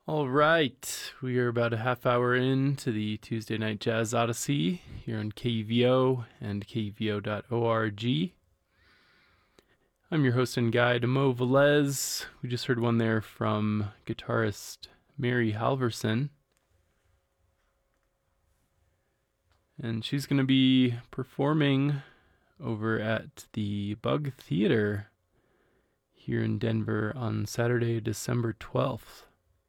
All right, we are about a half hour into the Tuesday Night Jazz Odyssey here on KVO and KVO.org. I'm your host and guide, Mo Velez. We just heard one there from guitarist Mary Halverson. And she's going to be performing over at the Bug Theater here in Denver on Saturday, December 12th.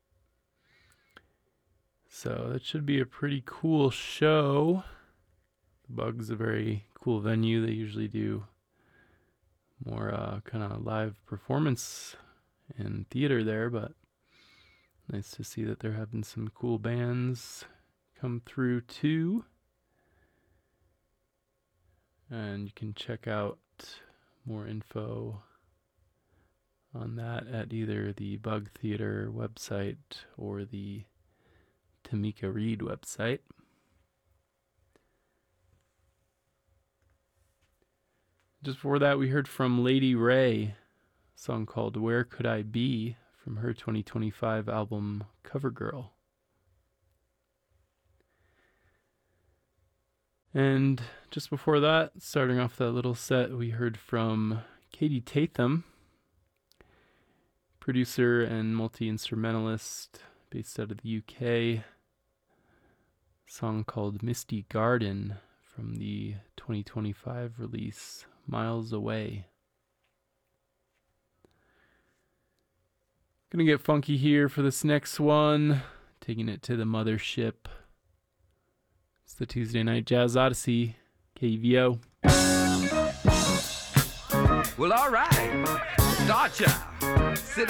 So that should be a pretty cool show. The Bug's a very cool venue. They usually do more kind of live performance and theater there, but nice to see that they're having some cool bands come through too. And you can check out more info on that at either the Bug Theater website or the Tamika Reed website. Just before that, we heard from Lady Ray, a song called Where Could I Be from her 2025 album CoverGirl. And just before that, starting off that little set, we heard from Katie Tatham, producer and multi-instrumentalist based out of the UK. Song called Misty Garden from the 2025 release Miles Away. Gonna get funky here for this next one, taking it to the mothership. It's the Tuesday Night Jazz Odyssey, KVO. Well, all right, Star Child, sit